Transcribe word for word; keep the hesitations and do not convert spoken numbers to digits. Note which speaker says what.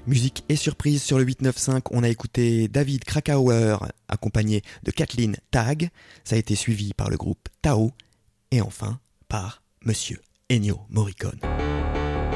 Speaker 1: Musique et surprise sur le huit neuf cinq, on a écouté David Krakauer accompagné de Kathleen Tag, ça a été suivi par le groupe Tao et enfin par Monsieur Ennio Morricone.